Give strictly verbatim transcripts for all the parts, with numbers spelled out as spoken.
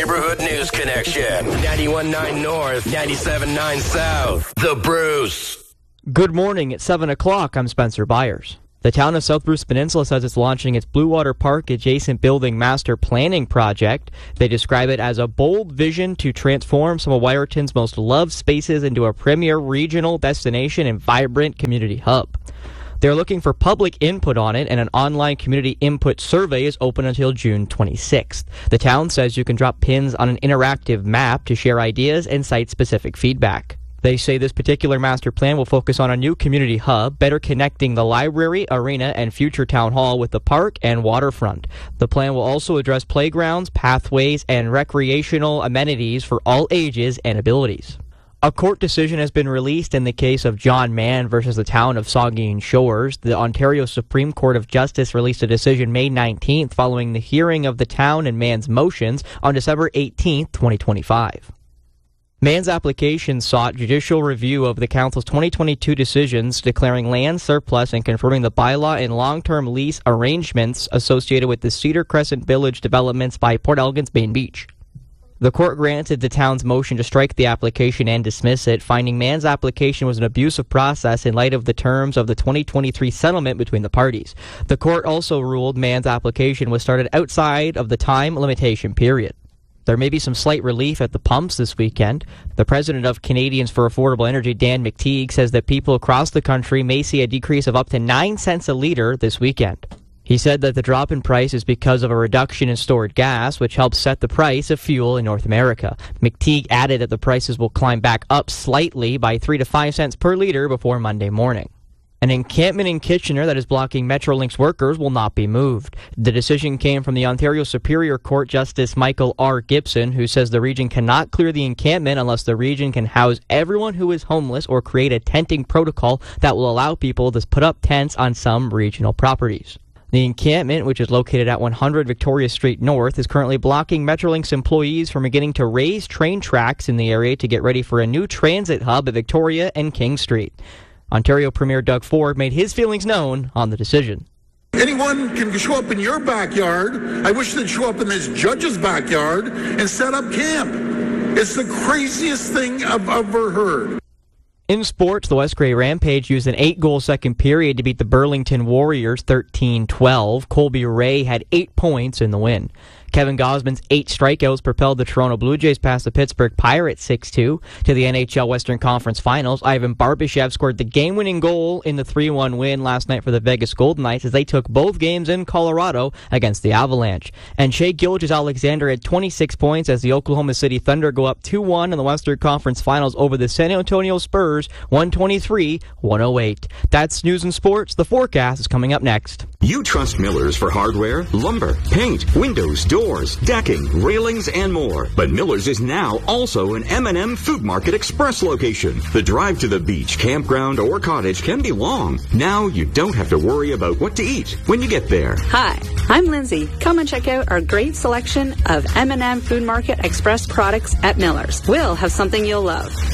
Neighborhood News Connection. ninety-one point nine North, ninety-seven point nine South. The Bruce. Good morning. It's seven o'clock. I'm Spencer Byers. The town of South Bruce Peninsula says it's launching its Blue Water Park adjacent building master planning project. They describe it as a bold vision to transform some of Wyerton's most loved spaces into a premier regional destination and vibrant community hub. They're looking for public input on it, and an online community input survey is open until June twenty-sixth. The town says you can drop pins on an interactive map to share ideas and site-specific feedback. They say this particular master plan will focus on a new community hub, better connecting the library, arena, and future town hall with the park and waterfront. The plan will also address playgrounds, pathways, and recreational amenities for all ages and abilities. A court decision has been released in the case of John Mann versus the town of Saugeen Shores. The Ontario Supreme Court of Justice released a decision May nineteenth following the hearing of the town and Mann's motions on December eighteenth, twenty twenty-five. Mann's application sought judicial review of the council's twenty twenty-two decisions declaring land surplus and confirming the bylaw and long-term lease arrangements associated with the Cedar Crescent Village developments by Port Elgin's Main Beach. The court granted the town's motion to strike the application and dismiss it, finding Mann's application was an abusive process in light of the terms of the twenty twenty-three settlement between the parties. The court also ruled Mann's application was started outside of the time limitation period. There may be some slight relief at the pumps this weekend. The president of Canadians for Affordable Energy, Dan McTeague, says that people across the country may see a decrease of up to nine cents a litre this weekend. He said that the drop in price is because of a reduction in stored gas, which helps set the price of fuel in North America. McTeague added that the prices will climb back up slightly by three to five cents per litre before Monday morning. An encampment in Kitchener that is blocking Metrolinx workers will not be moved. The decision came from the Ontario Superior Court Justice Michael R. Gibson, who says the region cannot clear the encampment unless the region can house everyone who is homeless or create a tenting protocol that will allow people to put up tents on some regional properties. The encampment, which is located at one hundred Victoria Street North, is currently blocking Metrolinx employees from beginning to raise train tracks in the area to get ready for a new transit hub at Victoria and King Street. Ontario Premier Doug Ford made his feelings known on the decision. Anyone can show up in your backyard. I wish they'd show up in this judge's backyard and set up camp. It's the craziest thing I've ever heard. In sports, the West Grey Rampage used an eight-goal second period to beat the Burlington Warriors thirteen twelve. Colby Ray had eight points in the win. Kevin Gosman's eight strikeouts propelled the Toronto Blue Jays past the Pittsburgh Pirates six two to the N H L Western Conference Finals. Ivan Barbashev scored the game-winning goal in the three one win last night for the Vegas Golden Knights as they took both games in Colorado against the Avalanche. And Shea Gilgeous-Alexander had twenty-six points as the Oklahoma City Thunder go up two one in the Western Conference Finals over the San Antonio Spurs, one twenty-three to one oh eight. That's news and sports. The forecast is coming up next. You trust Miller's for hardware, lumber, paint, windows, doors, decking, railings, and more. But Miller's is now also an M and M Food Market Express location. The drive to the beach, campground, or cottage can be long. Now you don't have to worry about what to eat when you get there. Hi, I'm Lindsay. Come and check out our great selection of M and M Food Market Express products at Miller's. We'll have something you'll love. Build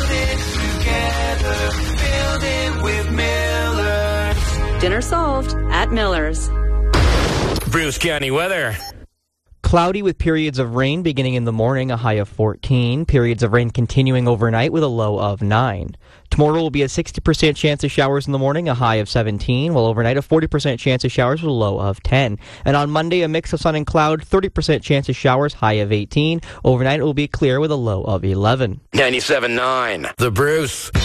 it together. Build it with Miller's. Dinner solved at Miller's. Bruce County weather. Cloudy with periods of rain beginning in the morning, a high of fourteen. Periods of rain continuing overnight with a low of nine. Tomorrow will be a sixty percent chance of showers in the morning, a high of seventeen, while overnight a forty percent chance of showers with a low of ten. And on Monday, a mix of sun and cloud, thirty percent chance of showers, high of eighteen. Overnight it will be clear with a low of eleven. ninety-seven point nine. The Bruce.